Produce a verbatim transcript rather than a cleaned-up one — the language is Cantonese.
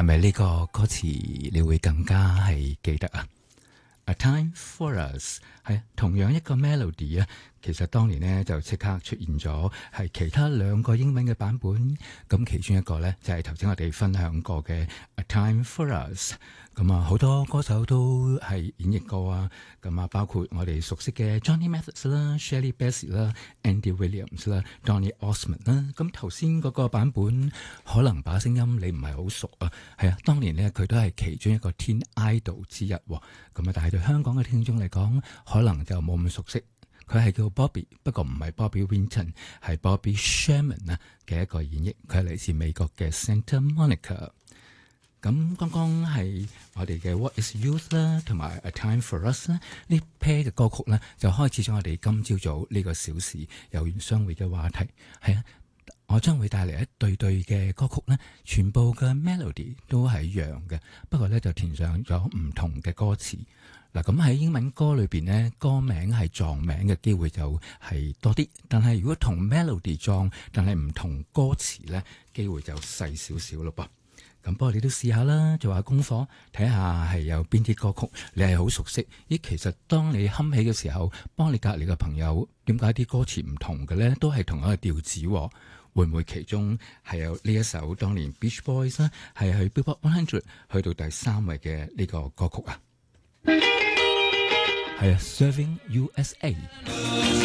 係咪呢個歌詞你會更加係記得啊？ A Time for Us 係同樣一個 melody 啊，其實當年呢就即刻出現咗係其他兩個英文嘅版本，咁其中一個呢，就係頭先我哋分享過嘅 A Time for Us， 咁啊好多歌手都係演繹過啊，咁啊包括我哋熟悉嘅 Johnny Mathis 啦、Shirley Bassey 啦、Andy Williams 啦、Donny Osmond 啦，咁頭先嗰個版本可能把聲音你唔係好熟啊，係啊，當年呢，佢都係其中一個 Teen Idol 之一，咁啊但係對香港嘅聽眾嚟講可能就冇咁熟悉。佢係叫 Bobby， 不過唔係 Bobby Winton， 係 Bobby Sherman 啊嘅一個演繹。佢係嚟自美國嘅 Santa Monica。咁剛剛係我哋嘅 What Is Youth 啦，同埋 A Time For Us 啦，呢 pair 嘅歌曲咧就開始咗我哋今朝早呢個小時有緣相會嘅話題。係啊，我將會帶嚟一對對嘅歌曲咧，全部嘅 melody 都係一樣嘅，不過咧就填上咗唔同嘅歌詞。嗱，咁喺英文歌裏邊呢，歌名係撞名嘅機會就係多啲，但係如果同 melody 撞，但係唔同歌詞呢，機會就細少少咯噃。咁不過你都試下啦，做下功課，睇下係有邊啲歌曲你係好熟悉。咦，其實當你哼起嘅時候，幫你隔離嘅朋友點解啲歌詞唔同嘅呢？都係同一個調子喎。會唔會其中係有呢一首當年 Beach Boys 呢係去 Billboard one hundred 去到第三位嘅呢個歌曲啊？係啊，Serving U S A。